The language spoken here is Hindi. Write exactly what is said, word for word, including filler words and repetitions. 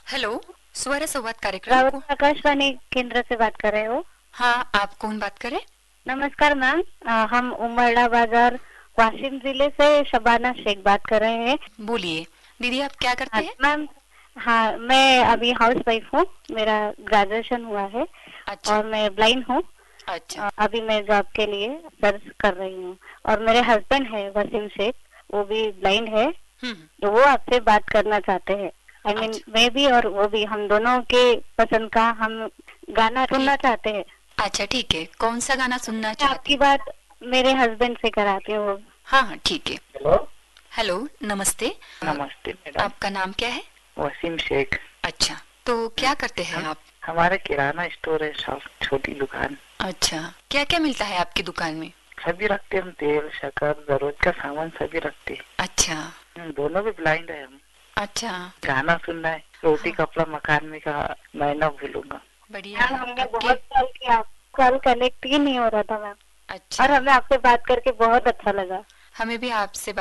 हेलो, स्वर संवाद कार्यक्रम रावत को। आकाशवाणी केंद्र से बात कर रहे हो? हाँ, आप कौन बात करें? नमस्कार मैम। अ, हम उमरड़ा बाजार वाशिम जिले से शबाना शेख बात कर रहे हैं। बोलिए, दीदी आप क्या हाँ करते हैं? मैम। हाँ, मैं अभी हाउस वाइफ हूँ। मेरा ग्रेजुएशन हुआ है अच्छा। और मैं ब्लाइंड हूँ। अच्छा। अ, अभी मैं जॉब के लिए सर्च कर रही हूँ। और मेरे हस्बैंड है वसीम शेख, वो भी ब्लाइंड है। हम्म। तो वो आपसे बात करना चाहते हैं। आई I मीन अच्छा। mean, मैं भी और वो भी, हम दोनों के पसंद का हम गाना सुनना ठीक। चाहते हैं। अच्छा, ठीक है, कौन सा गाना सुनना मैं चाहते आपकी हैं? बात मेरे हस्बैंड से कराती हूँ। हाँ हाँ, ठीक है। हेलो। हेलो, नमस्ते। अ, नमस्ते मैडम। आपका नाम क्या है? वसीम शेख। अच्छा, तो क्या करते हैं हम आप? हमारे किराना स्टोर है, शॉप, छोटी दुकान। अच्छा, क्या क्या मिलता है आपकी दुकान में? सभी रखते हम, तेल शक्कर जरूरत का सामान सभी रखते। अच्छा। हम दोनों भी ब्लाइंड है हम। अच्छा। गाना सुनना है, रोटी हाँ, कपड़ा मकान में का मैं ना भूलूंगा। बढ़िया मैम, है हमने आपके। बहुत कॉल किया, कॉल कनेक्ट ही नहीं हो रहा था मैम। अच्छा। और हमें आपसे बात करके बहुत अच्छा लगा। हमें भी आपसे